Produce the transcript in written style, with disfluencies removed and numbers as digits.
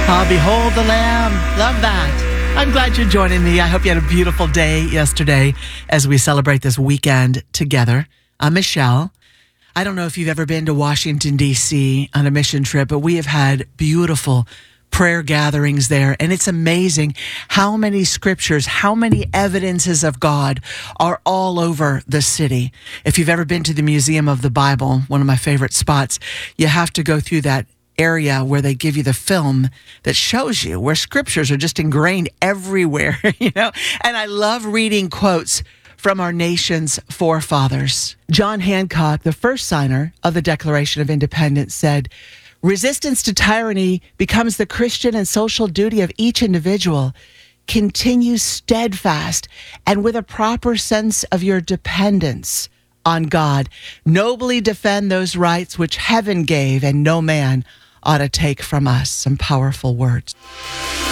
Ah, behold the Lamb. Love that. I'm glad you're joining me. I hope you had a beautiful day yesterday as we celebrate this weekend together. I'm Michelle. I don't know if you've ever been to Washington, D.C. on a mission trip, but we have had beautiful prayer gatherings there. And it's amazing how many scriptures, how many evidences of God are all over the city. If you've ever been to the Museum of the Bible, one of my favorite spots, you have to go through that area where they give you the film that shows you where scriptures are just ingrained everywhere, And I love reading quotes from our nation's forefathers. John Hancock, the first signer of the Declaration of Independence, said, "Resistance to tyranny becomes the Christian and social duty of each individual. Continue steadfast and with a proper sense of your dependence on God. Nobly defend those rights which heaven gave and no man ought to take from us." Some powerful words.